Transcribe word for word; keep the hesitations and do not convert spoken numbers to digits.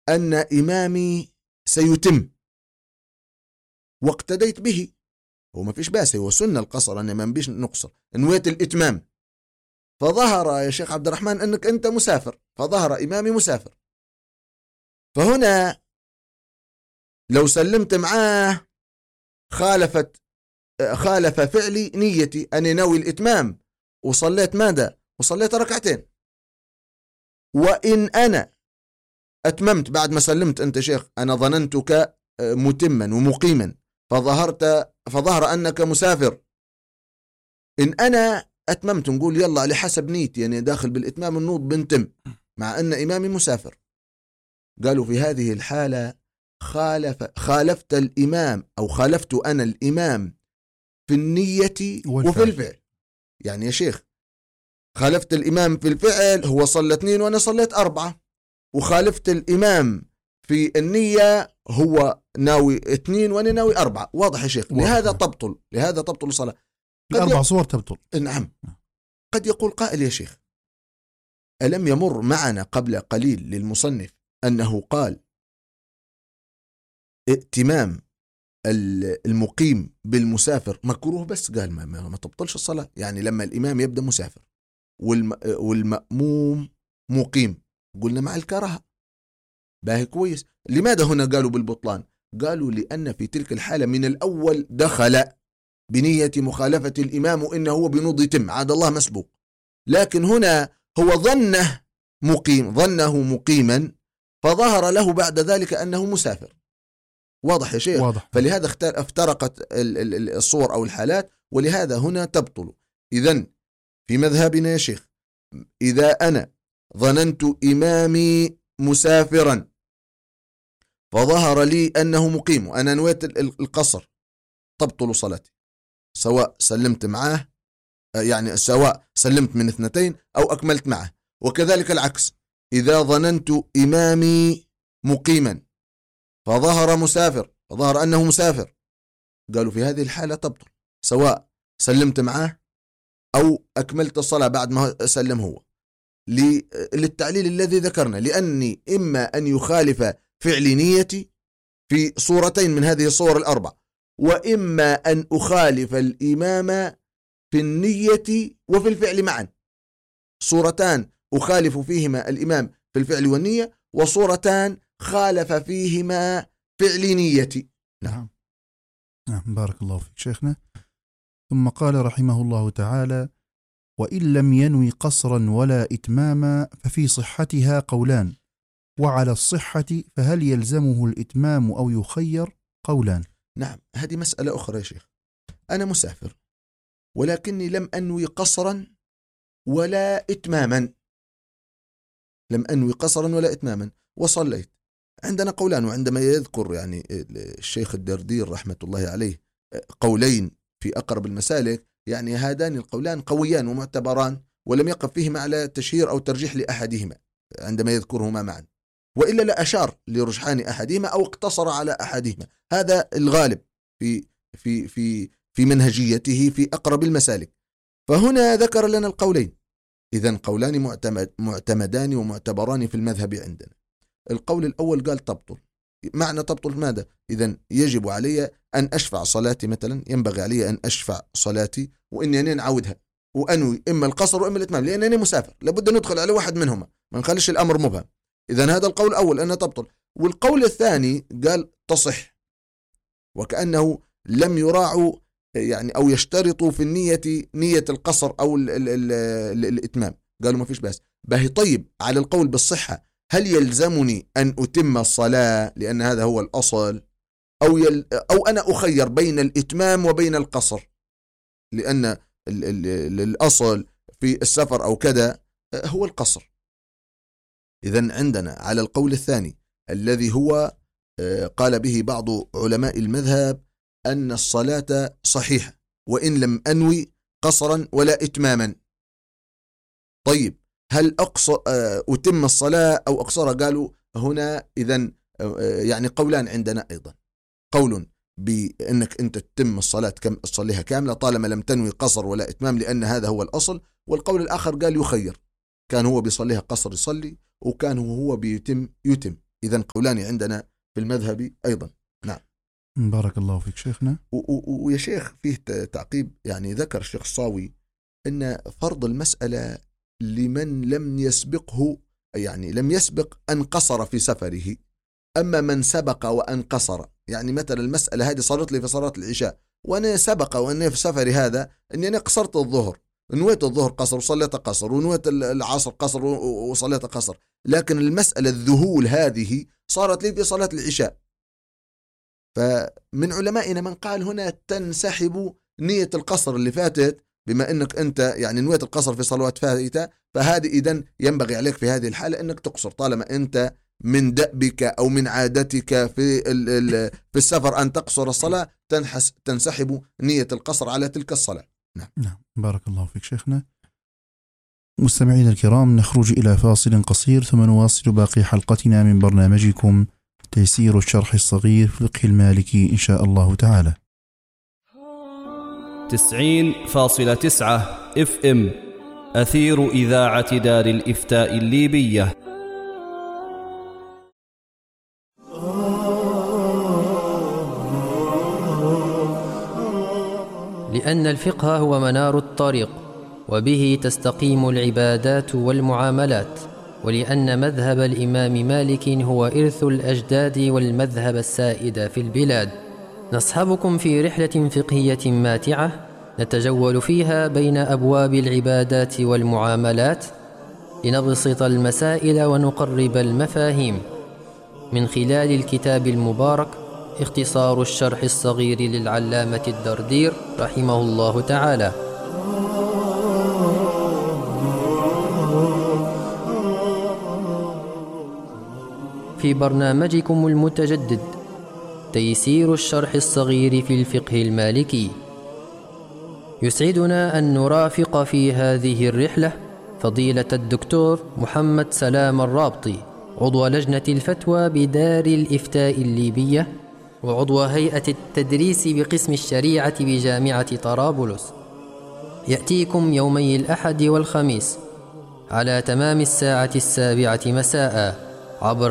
أن إمامي سيتم واقتديت به، هو ما فيش بأس، هو سنة القصر، أنا ما بيش نقصر، نويت الإتمام، فظهر يا شيخ عبد الرحمن أنك أنت مسافر، فظهر إمامي مسافر، فهنا لو سلمت معاه خالفت خالف فعلي نيتي، أنا ناوي الإتمام وصليت ماذا؟ وصليت ركعتين. وإن أنا أتممت بعد ما سلمت أنت شيخ، أنا ظننتك متما ومقيما فظهرت فظهر أنك مسافر، إن أنا أتممت نقول يلا على حسب نيتي، يعني داخل بالإتمام النوض بنتم مع أن إمامي مسافر. قالوا في هذه الحالة خالف خالفت الإمام أو خالفت أنا الإمام في النية وفي الفعل. يعني يا شيخ خالفت الإمام في الفعل، هو صلى اثنين وأنا صليت أربعة، وخالفت الإمام في النية، هو ناوي اثنين وأنا ناوي أربعة. واضح يا شيخ؟ واضح. لهذا تبطل لهذا تبطل الصلاة، الأربع صور تبطل. نعم. قد يقول قائل يا شيخ ألم يمر معنا قبل قليل للمصنف أنه قال ائتمام المقيم بالمسافر مكروه، بس قال ما, ما, ما تبطلش الصلاة، يعني لما الإمام يبدأ مسافر والم والمأموم مقيم قلنا مع الكراهة، باهي كويس. لماذا هنا قالوا بالبطلان؟ قالوا لأن في تلك الحالة من الأول دخل بنية مخالفة الإمام وإنه هو بنوض يتم، عاد الله مسبوق، لكن هنا هو ظنه مقيم ظنه مقيما فظهر له بعد ذلك أنه مسافر. واضح يا شيخ؟ واضح. فلهذا افترقت الصور أو الحالات، ولهذا هنا تبطل. إذن في مذهبنا يا شيخ إذا أنا ظننت إمامي مسافرا فظهر لي أنه مقيم وأنا نويت القصر، تبطل صلاتي سواء سلمت معه، يعني سواء سلمت من اثنتين أو أكملت معه. وكذلك العكس، إذا ظننت إمامي مقيما فظهر مسافر فظهر أنه مسافر، قالوا في هذه الحالة تبطل سواء سلمت معه أو أكملت الصلاة بعد ما سلم هو، للتعليل الذي ذكرنا، لأني إما أن يخالف فعل نيتي في صورتين من هذه الصور الأربع، وإما أن أخالف الإمام في النية وفي الفعل معا، صورتان أخالف فيهما الإمام في الفعل والنية، وصورتان خالف فيهما فعل نيتي. نعم. نعم بارك الله فيك شيخنا. ثم قال رحمه الله تعالى: وإن لم ينوي قصرا ولا إتماما ففي صحتها قولان، وعلى الصحة فهل يلزمه الإتمام أو يخير قولان. نعم، هذه مسألة أخرى يا شيخ. أنا مسافر ولكني لم أنوي قصرا ولا إتماما، لم أنوي قصرا ولا إتماما وصليت. عندنا قولان، وعندما يذكر يعني الشيخ الدردير رحمة الله عليه قولين في أقرب المسالك، يعني هذان القولان قويان ومعتبران، ولم يقف فيهما على تشهير أو ترجيح لأحدهما عندما يذكرهما معا، وإلا لا أشار لرجحان أحدهما أو اقتصر على أحدهما. هذا الغالب في في في في منهجيته في أقرب المسالك. فهنا ذكر لنا القولين، إذن قولان معتمد معتمدان ومعتبران في المذهب عندنا. القول الأول قال تبطل. معنى تبطل ماذا؟ إذن يجب علي أن أشفع صلاتي، مثلا ينبغي علي أن أشفع صلاتي وإني أنا نعودها وأنوي إما القصر وإما الإتمام، لأنني مسافر لابد أن ندخل على واحد منهما، ما نخليش الأمر مبهم. إذن هذا القول الأول أنها تبطل. والقول الثاني قال تصح، وكأنه لم يراعوا يعني أو يشترطوا في النية نية القصر أو ال ال ال ال الإتمام، قالوا ما فيش بأس. باهي طيب، على القول بالصحة هل يلزمني أن أتم الصلاة لأن هذا هو الأصل، أو يل أو أنا أخير بين الإتمام وبين القصر لأن ال ال ال الأصل في السفر أو كذا هو القصر. إذن عندنا على القول الثاني الذي هو قال به بعض علماء المذهب أن الصلاة صحيحة وإن لم أنوي قصرا ولا إتماما. طيب هل أقصر أتم الصلاة أو أقصر؟ قالوا هنا إذن يعني قولان عندنا أيضا، قول بأنك أنت تتم الصلاة كم تصليها كاملة طالما لم تنوي قصر ولا إتمام لأن هذا هو الأصل، والقول الآخر قال يخير، كان هو بيصليها قصر يصلي وكان هو بيتم يتم، إذن قولان عندنا في المذهب أيضا. نعم. بارك الله فيك شيخنا. ويا شيخ فيه تعقيب، يعني ذكر الشيخ الصاوي أن فرض المسألة لمن لم يسبقه، يعني لم يسبق أن قصر في سفره، أما من سبق وأن قصر، يعني مثلا المسألة هذه صارت لي في صلاة العشاء وأنا سبق وأنا في سفري هذا أني أنا قصرت الظهر، نويت الظهر قصر وصليت قصر، ونويت العصر قصر وصليت قصر، لكن المسألة الذهول هذه صارت لي في صلاة العشاء. فمن علمائنا من قال هنا تنسحب نية القصر اللي فاتت، بما أنك أنت يعني نويت القصر في صلوات فاتتة، فهذه إذن ينبغي عليك في هذه الحالة أنك تقصر، طالما أنت من دأبك أو من عادتك في في السفر أن تقصر الصلاة، تنحس تنسحب نية القصر على تلك الصلاة. نعم. نعم بارك الله فيك شيخنا. مستمعين الكرام، نخرج إلى فاصل قصير ثم نواصل باقي حلقتنا من برنامجكم تيسير الشرح الصغير في الفقه المالكي إن شاء الله تعالى. تسعين فاصلة تسعة اف ام أثير إذاعة دار الإفتاء الليبية. لأن الفقه هو منار الطريق، وبه تستقيم العبادات والمعاملات، ولأن مذهب الإمام مالك هو إرث الأجداد والمذهب السائد في البلاد. نصحبكم في رحلة فقهية ماتعة نتجول فيها بين أبواب العبادات والمعاملات لنبسط المسائل ونقرب المفاهيم، من خلال الكتاب المبارك اختصار الشرح الصغير للعلامة الدردير رحمه الله تعالى. في برنامجكم المتجدد تيسير الشرح الصغير في الفقه المالكي، يسعدنا أن نرافق في هذه الرحلة فضيلة الدكتور محمد سلام الرابطي، عضو لجنة الفتوى بدار الإفتاء الليبية، وعضو هيئة التدريس بقسم الشريعة بجامعة طرابلس. يأتيكم يومي الأحد والخميس على تمام الساعة السابعة مساء عبر